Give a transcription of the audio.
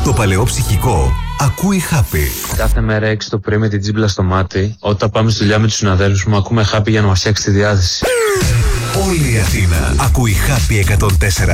Στο παλαιό ψυχικό ακούει Happy. Κάθε μέρα 6 το πρωί με την τζίμπλα στο μάτι. Όταν πάμε στη δουλειά με τους συναδέλφους μου, ακούμε Happy για να μας φτιάξει τη διάθεση. Όλη η Αθήνα ακούει Happy 104.